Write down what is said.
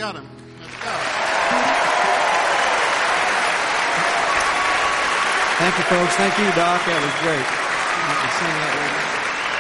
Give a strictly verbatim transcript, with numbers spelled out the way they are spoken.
got him. Let's go. Thank you, folks. Thank you, Doc. That was great. You can sing that with me.